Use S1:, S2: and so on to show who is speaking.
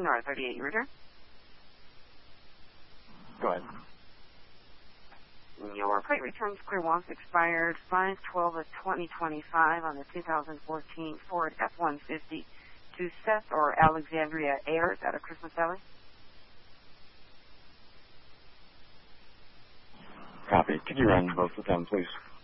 S1: North 38, your return.
S2: Go ahead.
S1: Your plate returns clear once expired 5/12 of 2025 on the 2014 Ford F-150 to Seth or Alexandria Ayers out of Christmas Valley.
S2: Copy. Could you run both of them, please?